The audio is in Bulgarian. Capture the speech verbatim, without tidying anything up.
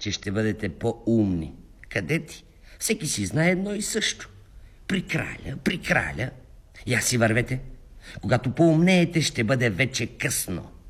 че ще бъдете по-умни. Къде ти? Всеки си знае едно и също. При краля, при краля. Я си вървете. Когато поумнеете, ще бъде вече късно.